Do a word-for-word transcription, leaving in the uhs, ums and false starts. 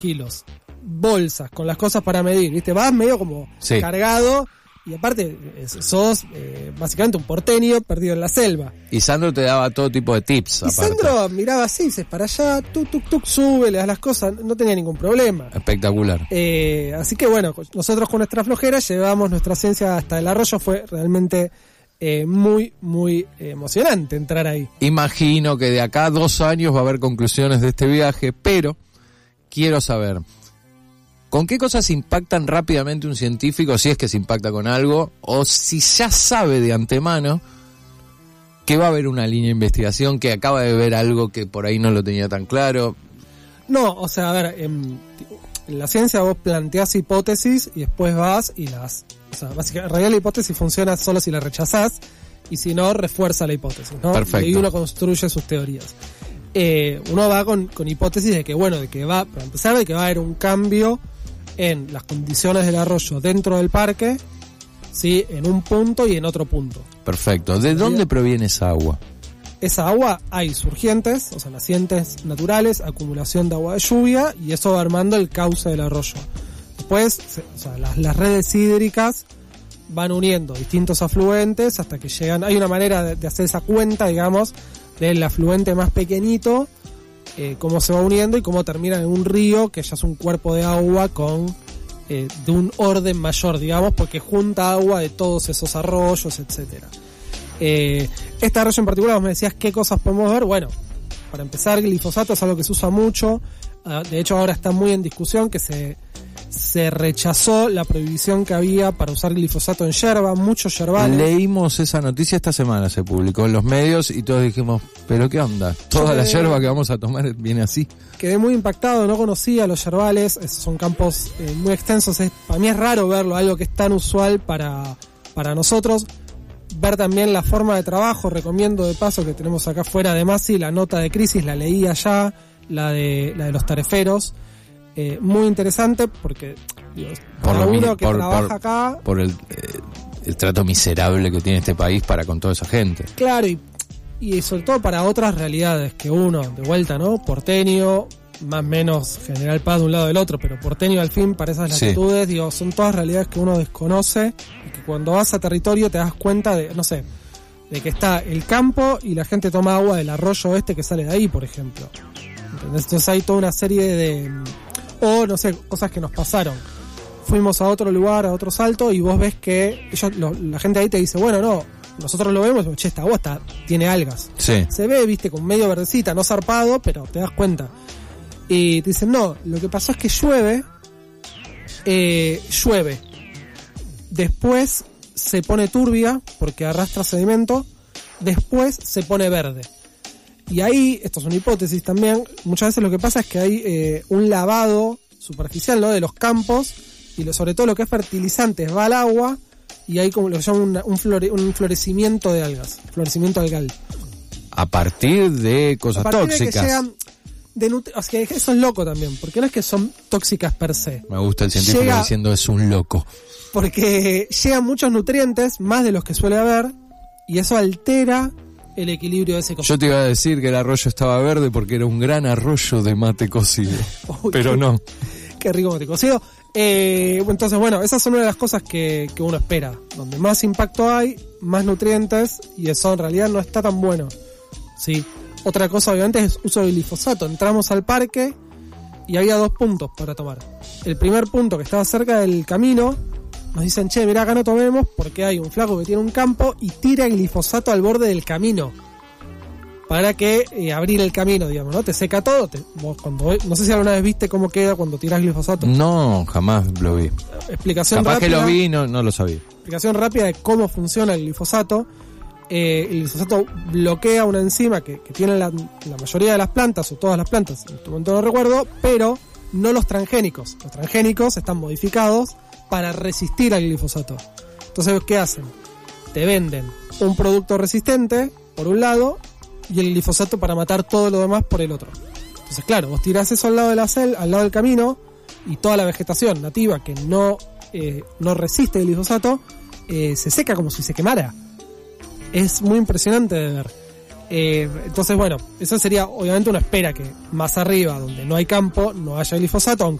kilos, bolsas con las cosas para medir, ¿viste? Vas medio como sí. cargado y aparte sos eh, básicamente un porteño perdido en la selva. Y Sandro te daba todo tipo de tips. Y aparte. Sandro miraba así, dices, para allá, tuk, tuk, tuk, sube, le das las cosas, no tenía ningún problema. Espectacular. Eh, así que bueno, nosotros con nuestra flojera llevamos nuestra ciencia hasta el arroyo, fue realmente eh, muy, muy emocionante entrar ahí. Imagino que de acá a dos años va a haber conclusiones de este viaje, pero quiero saber, ¿con qué cosas impactan rápidamente un científico, si es que se impacta con algo, o si ya sabe de antemano que va a haber una línea de investigación, que acaba de ver algo que por ahí no lo tenía tan claro? No, o sea, a ver, en, en la ciencia vos planteás hipótesis y después vas y las... O sea, básicamente, en realidad la hipótesis funciona solo si la rechazás y si no, refuerza la hipótesis, ¿no? Perfecto. Y uno construye sus teorías. Eh, uno va con, con hipótesis de que, bueno, de que va, para empezar, de que va a haber un cambio en las condiciones del arroyo dentro del parque, sí, en un punto y en otro punto. Perfecto. ¿De dónde proviene esa agua? Esa agua hay surgientes, o sea, nacientes naturales, acumulación de agua de lluvia, y eso va armando el cauce del arroyo. Después, se, o sea, las, las redes hídricas van uniendo distintos afluentes hasta que llegan. Hay una manera de, de hacer esa cuenta, digamos, del afluente más pequeñito, eh, cómo se va uniendo y cómo termina en un río que ya es un cuerpo de agua con eh, de un orden mayor, digamos, porque junta agua de todos esos arroyos, etcétera. Eh, este arroyo en particular, vos me decías qué cosas podemos ver. Bueno, para empezar, glifosato es algo que se usa mucho. Uh, de hecho, ahora está muy en discusión que se se rechazó la prohibición que había para usar glifosato en yerba, muchos yerbales. Leímos esa noticia esta semana, se publicó en los medios y todos dijimos, ¿pero qué onda? Toda la yerba que vamos a tomar viene así. Quedé muy impactado, no conocía los yerbales, esos son campos eh, muy extensos, es, para mí es raro verlo, algo que es tan usual para, para nosotros. Ver también la forma de trabajo, recomiendo de paso que tenemos acá afuera de Masi, la nota de crisis, la leí allá, la de, la de los tareferos. Eh, muy interesante porque digo, por para lo uno mi, que por, trabaja por, acá por el, eh, el trato miserable que tiene este país para con toda esa gente, claro, y, y sobre todo para otras realidades que uno, de vuelta, ¿no? Porteño, más o menos General Paz de un lado del otro, pero porteño al fin para esas latitudes, sí. Digo, son todas realidades que uno desconoce y que cuando vas a territorio te das cuenta de, no sé, de que está el campo y la gente toma agua del arroyo este que sale de ahí, por ejemplo. ¿Entendés? Entonces hay toda una serie de... o no sé, cosas que nos pasaron. Fuimos a otro lugar, a otro salto, y vos ves que ellos, lo, la gente ahí te dice, bueno, no, nosotros lo vemos, che, esta agua está, tiene algas. Sí. Se ve, viste, con medio verdecita, no zarpado, pero te das cuenta. Y te dicen, no, lo que pasó es que llueve, eh, llueve. Después se pone turbia, porque arrastra sedimento, después se pone verde. Y ahí, esto es una hipótesis también, muchas veces lo que pasa es que hay eh, un lavado superficial, ¿no?, de los campos, y lo, sobre todo lo que es fertilizantes va al agua, y hay como lo que llaman una, un, flore, un florecimiento de algas, florecimiento algal. A partir de cosas a partir tóxicas. De que llegan de nutri- o sea, eso es loco también, porque no es que son tóxicas per se. Me gusta el científico Llega, diciendo es un loco. Porque llegan muchos nutrientes, más de los que suele haber, y eso altera el equilibrio de ese ecosistema. Yo te iba a decir que el arroyo estaba verde porque era un gran arroyo de mate cocido. Uy, pero no. Qué rico mate cocido. Eh, entonces, bueno, esas son una de las cosas que, que uno espera. Donde más impacto hay, más nutrientes, y eso en realidad no está tan bueno. Sí. Otra cosa, obviamente, es uso de glifosato. Entramos al parque y había dos puntos para tomar. El primer punto, que estaba cerca del camino, nos dicen, che, mirá, acá no tomemos porque hay un flaco que tiene un campo y tira glifosato al borde del camino para que eh, abrir el camino, digamos, ¿no? Te seca todo. Te, vos cuando, no sé si alguna vez viste cómo queda cuando tiras glifosato. No, jamás lo vi. Explicación Capaz rápida. que lo vi, no, no lo sabía. Explicación rápida de cómo funciona el glifosato. Eh, el glifosato bloquea una enzima que, que tiene la, la mayoría de las plantas, o todas las plantas, en este momento no recuerdo, pero no los transgénicos. Los transgénicos están modificados para resistir al glifosato. Entonces, ¿qué hacen? Te venden un producto resistente, por un lado, y el glifosato para matar todo lo demás por el otro. Entonces, claro, vos tirás eso al lado de la cel, al lado del camino, y toda la vegetación nativa que no, eh, no resiste el glifosato, eh, se seca como si se quemara. Es muy impresionante de ver. Eh, entonces, bueno, eso sería, obviamente uno espera que más arriba, donde no hay campo, no haya glifosato,